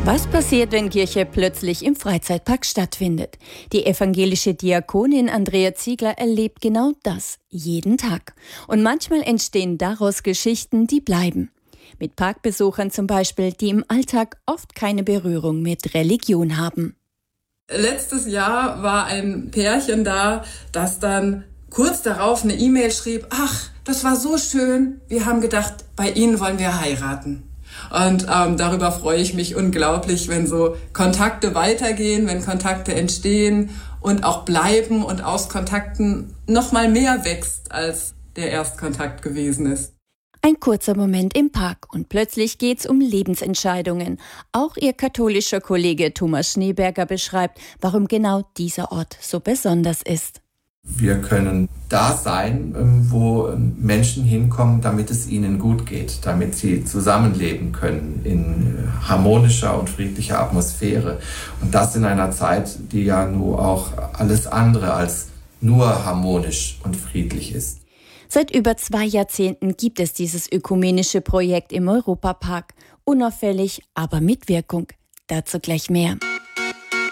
Was passiert, wenn Kirche plötzlich im Freizeitpark stattfindet? Die evangelische Diakonin Andrea Ziegler erlebt genau das jeden Tag. Und manchmal entstehen daraus Geschichten, die bleiben. Mit Parkbesuchern zum Beispiel, die im Alltag oft keine Berührung mit Religion haben. Letztes Jahr war ein Pärchen da, das dann kurz darauf eine E-Mail schrieb: Ach, das war so schön, wir haben gedacht, bei Ihnen wollen wir heiraten. Und darüber freue ich mich unglaublich, wenn so Kontakte weitergehen, wenn Kontakte entstehen und auch bleiben und aus Kontakten noch mal mehr wächst, als der Erstkontakt gewesen ist. Ein kurzer Moment im Park und plötzlich geht's um Lebensentscheidungen. Auch ihr katholischer Kollege Thomas Schneeberger beschreibt, warum genau dieser Ort so besonders ist. Wir können da sein, wo Menschen hinkommen, damit es ihnen gut geht, damit sie zusammenleben können in harmonischer und friedlicher Atmosphäre. Und das in einer Zeit, die ja nur auch alles andere als nur harmonisch und friedlich ist. Seit über 2 Jahrzehnten gibt es dieses ökumenische Projekt im Europapark. Unauffällig, aber mit Wirkung. Dazu gleich mehr.